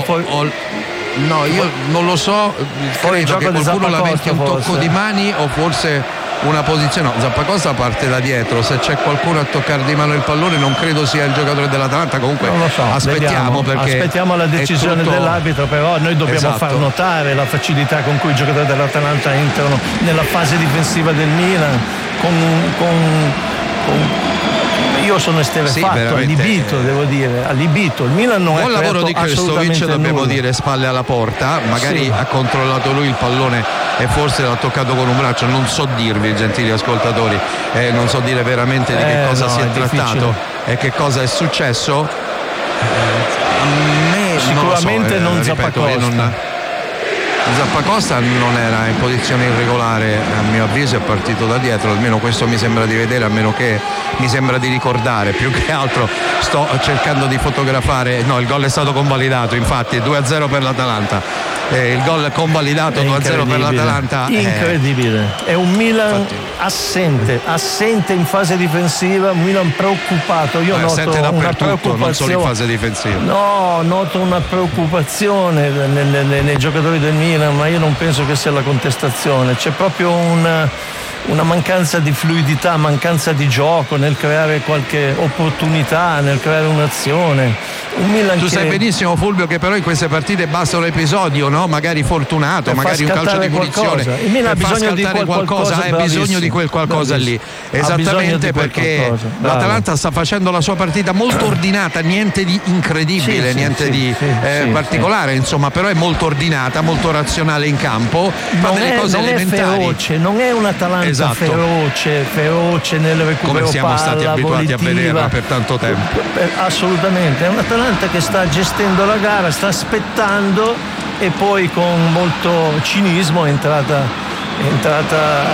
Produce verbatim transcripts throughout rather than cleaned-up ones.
fuori... o, no, io non lo so, credo che qualcuno lamenti un tocco forse. di mani o forse una posizione. No, Zappacosta parte da dietro, se c'è qualcuno a toccare di mano il pallone non credo sia il giocatore dell'Atalanta, comunque non lo so, aspettiamo, vediamo. perché aspettiamo la decisione tutto... dell'arbitro, però noi dobbiamo esatto. far notare la facilità con cui i giocatori dell'Atalanta entrano nella fase difensiva del Milan con, con, con... Io sono esterrefatto, sì, allibito, devo dire, allibito. Il Milan non buon è lavoro di Krstovic, dobbiamo nulla. dire, spalle alla porta, magari sì. ha controllato lui il pallone e forse l'ha toccato con un braccio, non so dirvi, gentili ascoltatori, eh, non so dire veramente di che eh, cosa no, si è, è trattato e che cosa è successo. A me sicuramente non, lo so, non eh, ripeto, non Zappacosta non era in posizione irregolare, a mio avviso è partito da dietro, almeno questo mi sembra di vedere, a meno che mi sembra di ricordare, più che altro sto cercando di fotografare. No, il gol è stato convalidato, infatti due a zero per l'Atalanta, eh, il gol convalidato due a zero per l'Atalanta, incredibile, è, è un Milan infatti, assente assente in fase difensiva, un Milan preoccupato. Io noto assente una dappertutto, non solo in preoccupazione fase difensiva. no, noto una preoccupazione nei, nei, nei giocatori del Milan, ma io non penso che sia la contestazione, c'è proprio una, una mancanza di fluidità, mancanza di gioco nel creare qualche opportunità, nel creare un'azione. Un Milan tu che... sai benissimo, Fulvio, che però in queste partite basta un episodio, no? Magari fortunato, per magari un calcio di punizione, il Milan ha bisogno di quel qualcosa, qualcosa, ha bisogno di quel qualcosa lì, esattamente, perché l'Atalanta sta facendo la sua partita molto ordinata, niente di incredibile, sì, niente sì, di sì, eh, sì, particolare, sì. insomma, però è molto ordinata, molto razionale in campo, fa non delle è, cose non elementari. È feroce, non è un Atalanta esatto. feroce, feroce nel recupero come siamo palla, stati abituati volitiva. a vederla per tanto tempo. Assolutamente, è un Atalanta che sta gestendo la gara, sta aspettando e poi con molto cinismo è entrata è entrata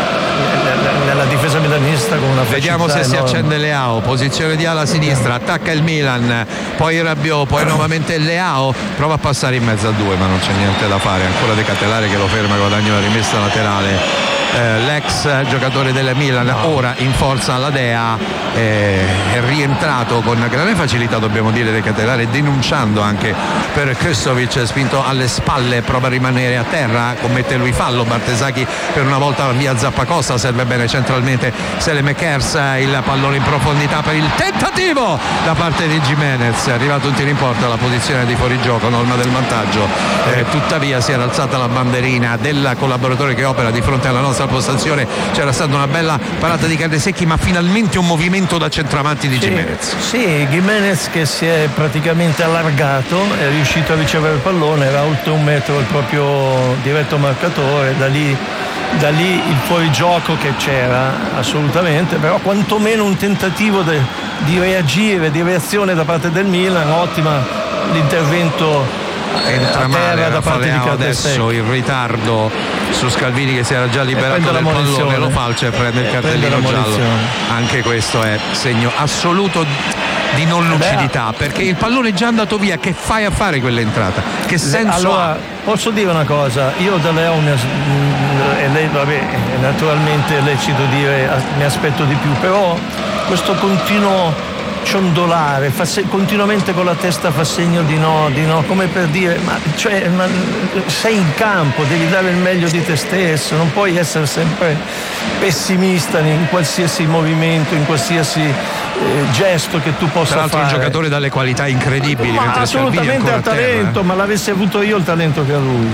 nella difesa milanista con una facilità vediamo se enorme. Si accende Leao, posizione di ala sinistra, attacca il Milan, poi Rabiot, poi nuovamente Leao, prova a passare in mezzo a due ma non c'è niente da fare, ancora De Catelare che lo ferma, guadagna una rimessa laterale. Eh, l'ex giocatore del Milan ora in forza alla Dea, eh, è rientrato con grande facilità, dobbiamo dire, De Catelare, denunciando anche per Krstovic, spinto alle spalle, prova a rimanere a terra, commette lui fallo. Bartesaghi per una volta via Zappacosta, serve bene centralmente Saelemaekers, il pallone in profondità per il tentativo da parte di Gimenez, è arrivato un tiro in porta alla posizione di fuorigioco, norma del vantaggio, eh, tuttavia si era alzata la banderina del collaboratore che opera di fronte alla nostra postazione, c'era stata una bella parata di Cardesecchi ma finalmente un movimento da centravanti di Gimenez. Sì, sì, Gimenez che si è praticamente allargato, è riuscito a ricevere il pallone, era oltre un metro il proprio diretto marcatore, da lì, da lì il fuorigioco che c'era assolutamente, però quantomeno un tentativo de, di reagire, di reazione da parte del Milan, ottima l'intervento. Entra male da parte di adesso in ritardo su Scalvini che si era già liberato del pallone, lo falcia e prende il cartellino giallo. Anche questo è segno assoluto di non lucidità, perché il pallone è già andato via, che fai a fare quell'entrata? Che senso allora, ha? Posso dire una cosa, io da Leao e lei vabbè, naturalmente è lecito dire mi aspetto di più, però questo continuo ciondolare, fa se, continuamente con la testa fa segno di no, di no, come per dire ma, cioè, ma sei in campo, devi dare il meglio di te stesso, non puoi essere sempre pessimista in qualsiasi movimento, in qualsiasi eh, gesto che tu possa Tra l'altro fare. Un giocatore dalle qualità incredibili, ma mentre assolutamente ha talento, terra, eh? ma l'avessi avuto io il talento che ha lui.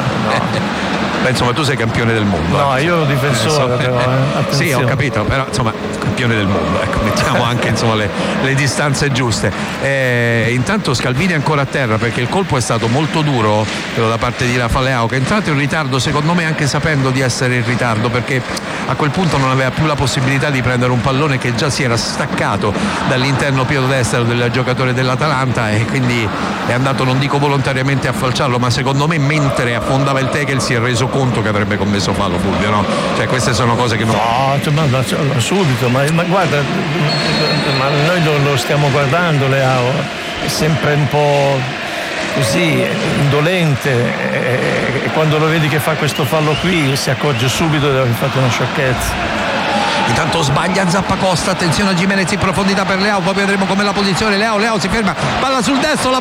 No. Beh, insomma, tu sei campione del mondo. No, eh. io ero difensore, eh, so, però. Eh. Sì, ho capito, però insomma, campione del mondo, ecco, mettiamo anche insomma le, le distanze giuste. Eh, intanto Scalvini è ancora a terra perché il colpo è stato molto duro da parte di Rafa Leao, che è entrato in ritardo, secondo me anche sapendo di essere in ritardo, perché a quel punto non aveva più la possibilità di prendere un pallone che già si era staccato dall'interno piede destro del giocatore dell'Atalanta e quindi è andato, non dico volontariamente a falciarlo, ma secondo me mentre affondava il tackle si è reso conto che avrebbe commesso fallo, Fulvio, no? Cioè queste sono cose che non... No, cioè, ma, ma, subito, ma, ma guarda, ma noi lo, lo stiamo guardando, Leao, è sempre un po' così, indolente, e, e quando lo vedi che fa questo fallo qui si accorge subito di aver fatto una sciocchezza. Intanto sbaglia Zappacosta, attenzione a Gimenez in profondità per Leao, poi vedremo com'è la posizione. Leao, Leao si ferma, palla sul destro, la